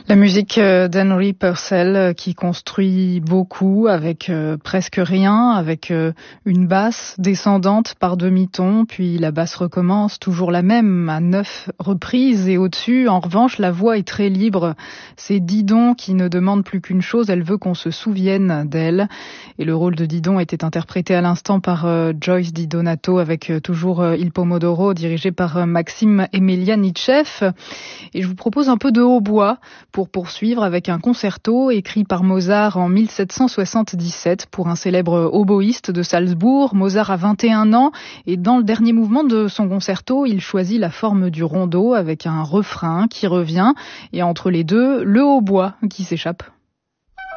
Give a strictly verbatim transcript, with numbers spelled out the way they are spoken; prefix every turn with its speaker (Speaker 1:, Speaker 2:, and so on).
Speaker 1: La musique d'Henry Purcell qui construit beaucoup avec euh, presque rien, avec euh, une basse descendante par demi-ton, puis la basse recommence, toujours la même, à neuf reprises, et au-dessus, en revanche, la voix est très libre. C'est Didon qui ne demande plus qu'une chose, elle veut qu'on se souvienne d'elle. Et le rôle de Didon était interprété à l'instant par euh, Joyce Di Donato, avec euh, toujours euh, Il Pomodoro, dirigé par euh, Maxime Emelianitchev. Et je vous propose un peu de hautbois pour poursuivre avec un concerto écrit par Mozart en mille sept cent soixante-dix-sept pour un célèbre oboïste de Salzbourg. Mozart a vingt et un ans et dans le dernier mouvement de son concerto, il choisit la forme du rondo avec un refrain qui revient et entre les deux, le hautbois qui s'échappe.